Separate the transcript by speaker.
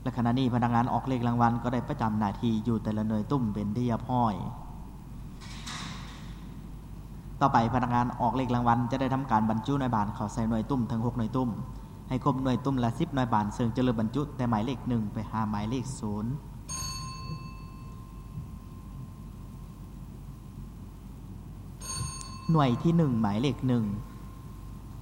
Speaker 1: และขณะนี้พนักงานออกเลขรางวัลก็ได้ประจำหน้าที่อยู่แต่ละหน่วยตุ้มเป็นที่เรียบร้อยต่อไปพนักงานออกเลขรางวัลจะได้ทำการบรรจุหน่วยบานเข้าใส่หน่วยตุ้มทั้ง6หน่วยตุ้มให้ครบหน่วยตุ้มละ10หน่วยบานซึ่งจะเริ่มบรรจุแต่หมายเลข1ไปหาหมายเลข0หน่วยที่1หมายเลข1